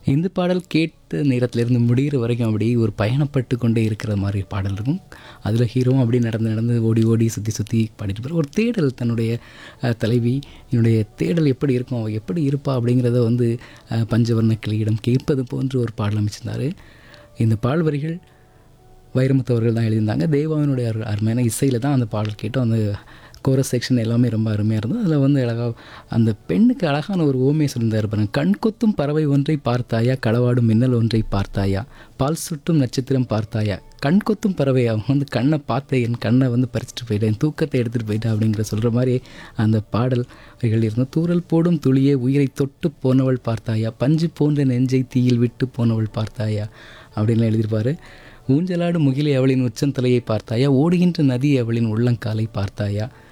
இந்த பாடல் கேட்ட நேரத்திலேருந்து முடிகிற வரைக்கும் அப்படியே ஒரு பயணப்பட்டு கொண்டே இருக்கிற மாதிரி பாடல் இருக்கும். அதில் ஹீரோவும் அப்படியே நடந்து நடந்து ஓடி ஓடி சுற்றி சுற்றி பாடிட்டு இருப்பார். ஒரு தேடல் தன்னுடைய தலைவி என்னுடைய தேடல் எப்படி இருக்கும், அவள் எப்படி இருப்பா அப்படிங்கிறத வந்து பஞ்சவர்ண கிளியிடம் கேட்பது போன்று ஒரு பாடல் அமைச்சிருந்தார். இந்த பாடல் வரிகள் வைரமுத்து அவர்கள் தான் எழுதியிருந்தாங்க. தேவாவினுடைய அருமையான இசையில் தான் அந்த பாடல் கேட்டோம். அந்த கோரஸ் செக்ஷன் எல்லாமே ரொம்ப அருமையாக இருந்தது. அதில் வந்து அழகாக அந்த பெண்ணுக்கு அழகான ஒரு ஓமையை சொல்லியிருந்தார் பாருங்க. கண் கொத்தும் பறவை ஒன்றை பார்த்தாயா, களவாடும் மின்னல் ஒன்றை பார்த்தாயா, பால் சுட்டும் நட்சத்திரம் பார்த்தாயா. கண் கொத்தும் பறவை, அவங்க வந்து கண்ணை பார்த்தேன், என் கண்ணை வந்து பறிச்சுட்டு போயிட்டேன், என் தூக்கத்தை எடுத்துகிட்டு போயிட்டேன் அப்படிங்கிற சொல்கிற மாதிரி அந்த பாடல் வரிகள் இருந்தது. தூரல் போடும் துளியே உயிரை தொட்டு போனவள் பார்த்தாயா, பஞ்சு போன்ற நெஞ்சை தீயில் விட்டு போனவள் பார்த்தாயா அப்படின்லாம் எழுதியிருப்பார். ஊஞ்சலாடு முகிலை அவளின் உச்சந்தலையை பார்த்தாயா, ஓடுகின்ற நதி அவளின் உள்ளங்காலை பார்த்தாயா,